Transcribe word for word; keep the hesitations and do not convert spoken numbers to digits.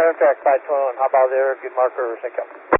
Roger, track five two one, hop out there, good marker, sync up.